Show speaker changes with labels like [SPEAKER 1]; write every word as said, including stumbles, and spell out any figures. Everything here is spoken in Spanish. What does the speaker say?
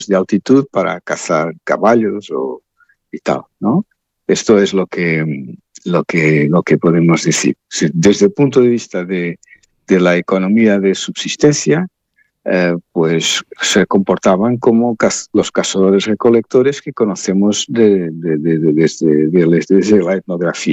[SPEAKER 1] de altitud para cazar caballos o, y tal, ¿no? Esto es lo que, lo que, lo que podemos decir. Desde el punto de vista de, de la economía de subsistencia, eh, pues se comportaban como caz- los cazadores-recolectores que conocemos de, de, de, de- desde, de- desde la etnografía.